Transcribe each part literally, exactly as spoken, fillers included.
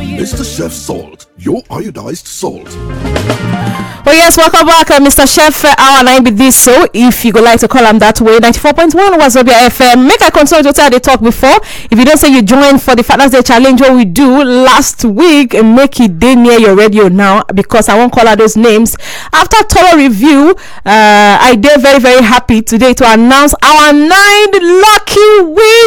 Mister Chef Salt, your iodized salt. Oh yes, welcome back, uh, Mister Chef. Uh, hour nine with this. So, if you would like to call him that way, ninety-four point one Wazobia F M. Make a consult to tell the talk before. If you don't say you join for the Father's Day challenge, what we do last week, make it day near your radio now because I won't call out those names. After thorough review, uh, I did very very happy today to announce our nine lucky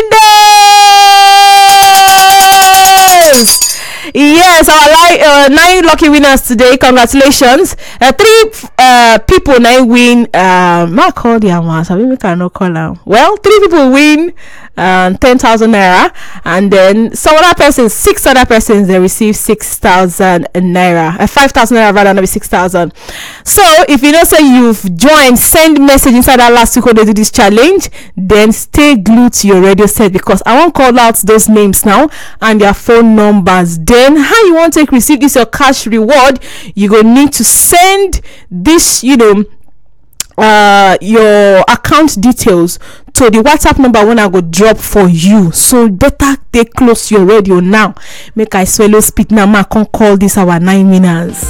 winners. Yes, our li- uh, nine lucky winners today. Congratulations. Uh, three uh, people now win. Um, I call the amounts. I mean, cannot call them. Well, three people win um, ten thousand naira, and then some other persons, six other persons, they receive six thousand naira. Uh, five thousand naira rather than six thousand. So, if you know, say you've joined, send message inside that last week when they do this challenge. Then stay glued to your radio set because I won't call out those names now and their phone numbers. Then how you want to receive this your cash reward, you go need to send this, you know, uh your account details to the WhatsApp number when I go drop for you. So better take close your radio now. Make I swallow spit now. I can call this our nine winners.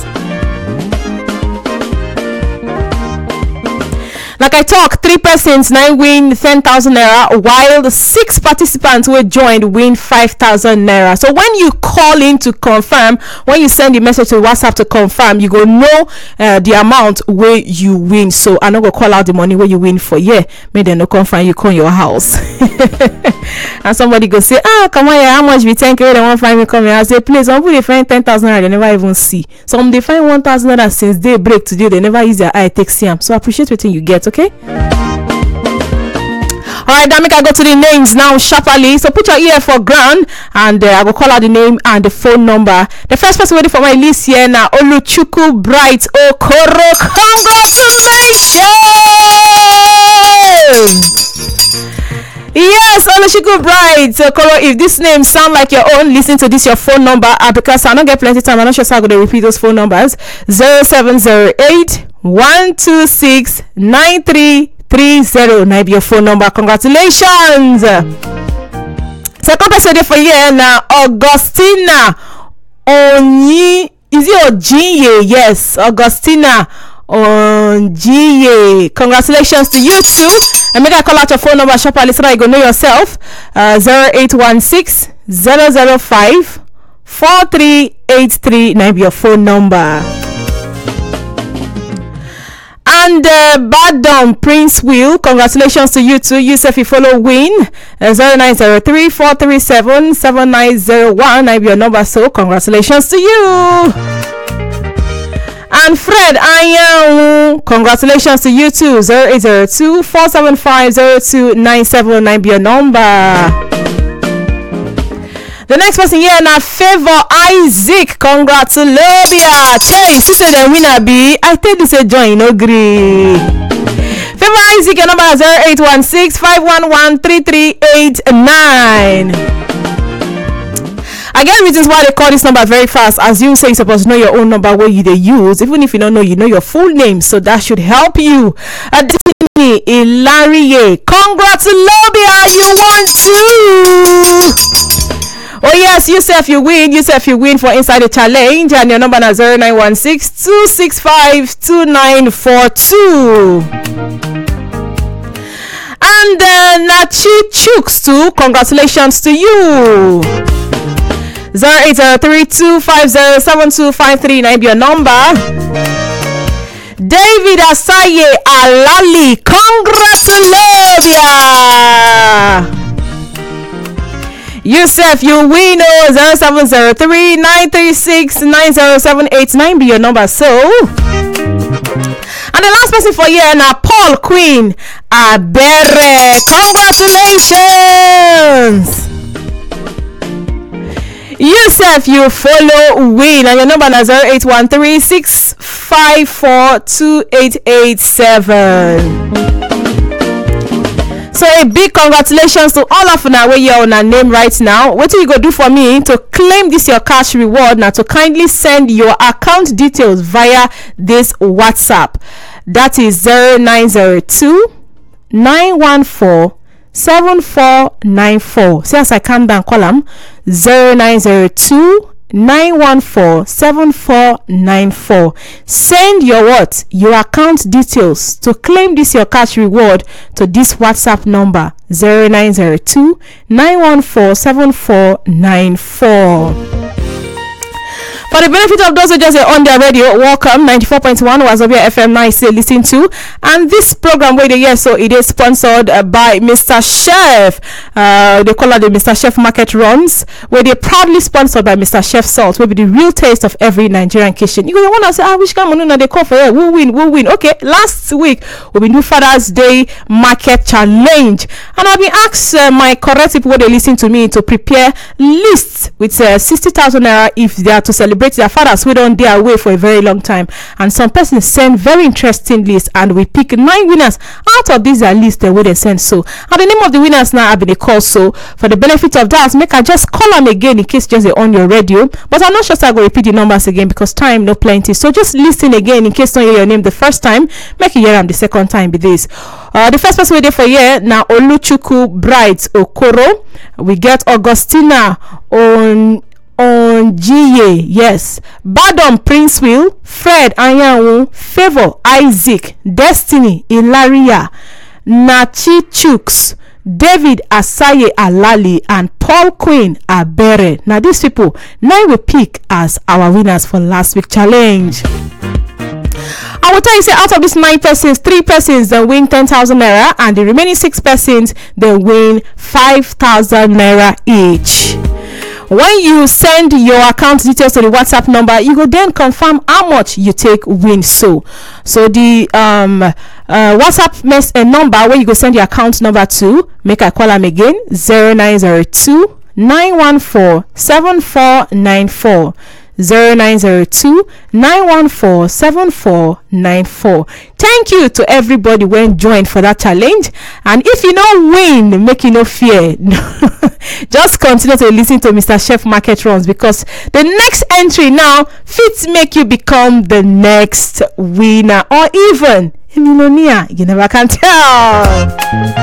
Like I talk, three persons nine win ten thousand naira, while the six participants who joined win five thousand naira. So when you call in to confirm, when you send the message to WhatsApp to confirm, you go know uh, the amount where you win. So I'm not gonna call out the money where you win for. Yeah, may they no confirm you call your house. And somebody go say, ah, come on, yeah, how much we ten k? They won't find me coming. I say, please, some people they find ten thousand naira, they never even see. Some they find one thousand naira since they break today, they never use their eye take see them. So appreciate what you get. Okay. Alright, then make I go to the names now sharply. So put your ear for ground and uh, I will call out the name and the phone number. The first person waiting for my list here now, Oluchuku Bright Okoro. Congratulations! Yes, Oluchuku Bright Okoro. If this name sound like your own, listen to this your phone number uh, because I don't get plenty time. I'm not sure so I'm going to repeat those phone numbers. zero seven zero eight one two six nine three three zero. Now be your phone number. Congratulations. Second person for you now, Augustina Onyi. Is it Ojiye? Yes, Augustina Onjiye. Congratulations to you too. And make I call out your phone number sharply so that you go know yourself. Uh, zero eight one six zero zero five four three eight three. Now be your phone number. And uh, Badon Prince Will, congratulations to you too. Yusuf, you follow win uh, zero nine zero three four three seven seven nine zero one. I be your number, so congratulations to you. And Fred Ayan, congratulations to you too. zero eight zero two four seven five zero two nine seven. I be your number. The next person here now, Favor Isaac. Congratulations. Hey, sister the winner be. I tell this a join, no agree. Favor Isaac, your number is zero eight one six five one one three three eight nine. I get reasons why they call this number very fast. As you say, you're supposed to know your own number where you they use. Even if you don't know, you know your full name. So that should help you. Uh, Destiny Ilarie. Congratulations, you won too. Oh yes, Yusuf, you win. Yusuf, you win for Inside the Challenge, and your number is zero nine one six two six five two nine four two. And uh, Nachi Chooks too. Congratulations to you. Zero eight zero three two five zero seven two five three. Nine be your number. David Asaye Alali. Congratulations. Yusuf, you win. Oh, zero seven zero three nine three six nine zero seven eight nine be your number. So, and the last person for you now, Paul Queen Abere. Congratulations. Yusuf, you follow win, and your number is zero eight one three six five four two eight eight seven. So a big congratulations to all of now where you're on a name right now. What do you go do for me to claim this your cash reward? Now to kindly send your account details via this WhatsApp. That is zero nine zero two nine one four seven four nine four. See as I calm down column zero nine zero two nine one four seven four nine four. Send your what? Your account details to claim this your cash reward to this WhatsApp number zero nine zero two nine one four seven four nine four. For the benefit of those who just on their radio, welcome. ninety-four point one Wazobia F M nine still listen to. And this program, where the year, so it is sponsored uh, by Mister Chef. Uh, they call it the Mister Chef Market Runs, where they proudly sponsored by Mister Chef Salt, will be the real taste of every Nigerian kitchen. You go, you want to say, ah, which kind of money they call for it? We'll win, we'll win. Okay, last week, we've been doing Father's Day Market Challenge. And I've been asked uh, my correct people where they listen to me to prepare lists with uh, sixty thousand naira if they are to celebrate their fathers who don't their way for a very long time. And some persons send very interesting lists, and we pick nine winners out of these list the way they send. So and the name of the winners now have been a call. So for the benefit of that, make I just call them again in case just they're on your radio, but I'm not sure I go repeat the numbers again because time no plenty. So just listen again in case don't hear your name the first time, make you hear them the second time be this. Uh, the first person we did for here now Oluchuku Bright Okoro. We get Augustina on on G A, yes. Badon Prince Will, Fred Anyanwu, Favor Isaac, Destiny Ilaria, Nachi Chooks, David Asaye Alali, and Paul Queen Abere. Now these people now we pick as our winners for last week challenge. I will tell you, say out of these nine persons, three persons they win ten thousand naira, and the remaining six persons they win five thousand naira each. When you send your account details to the WhatsApp number, you will then confirm how much you take win. So, so the um uh, WhatsApp mess a number where you go send your account number to. Make I call them again zero nine zero two nine one four seven four nine four. zero nine zero two nine one four seven four nine four. Thank you to everybody when joined for that challenge. And if you don't win, make you no fear. Just continue to listen to Mister Chef Market Runs, because the next entry now fits make you become the next winner or even a millionaire. You never can tell.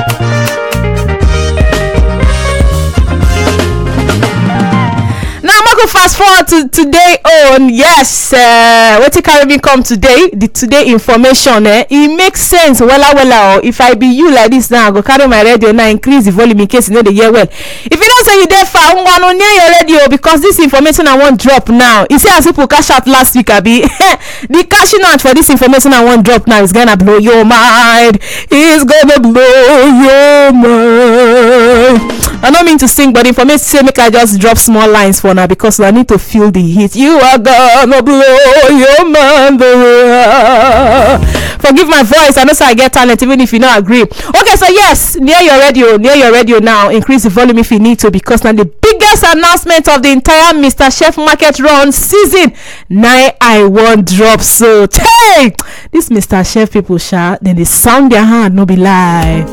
Now I'm gonna fast forward to today on. Yes, uh, what carry me come today? The today information. Eh, it makes sense. Wella wella. If I be you like this now, I go carry my radio now, increase the volume in case you know the hear well. If you don't say you there far, I'm gonna near your radio because this information I want drop now. You see, as people cash out last week, I be the cashing out for this information I want drop now is gonna blow your mind. It's gonna blow your mind. I don't mean to sing, but information say make I just drop small lines for now because I need to feel the heat. You are gonna blow your mind. Forgive my voice. I know so I get talent even if you don't agree. Okay, so yes, near your radio, near your radio now. Increase the volume if you need to, because now the biggest announcement of the entire Mister Chef Market Run season nine I want drop. So hey, this Mister Chef people shout, then they sound their hand, no be lie.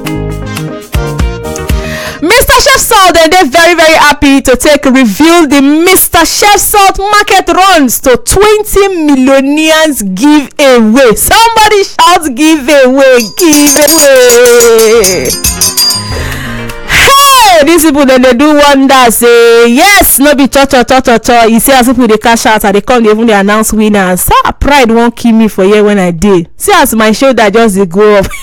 Mister Chef Salt, and they're very very happy to take reveal the Mister Chef Salt Market Runs to twenty millionaires giveaway. Somebody shout giveaway, giveaway. Hey, these people then they do wonders. Say yes, no be cho cho cho cho cho. You see as people they cash out and they come, they even they announce winners. So pride won't kill me for here when I did. See as my shoulder just they go up.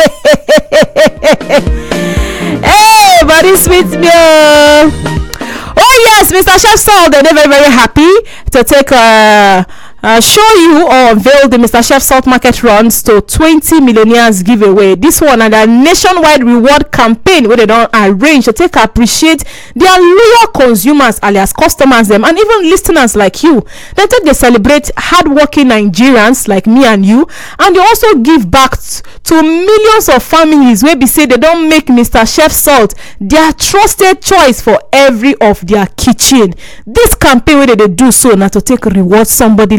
Hey, body sweet me. Oh yes, Mister Chef Salt, they're very very happy to take uh, uh show you or unveil the Mister Chef Salt Market Runs to twenty millionaires giveaway. This one and a nationwide reward campaign where they don't arrange to take appreciate their loyal consumers alias customers them and even listeners like you. They take they celebrate hardworking Nigerians like me and you, and they also give back to millions of families where be say they don't make Mister Chef Salt their trusted choice for every of their kitchen. This campaign where they do so now to take reward somebody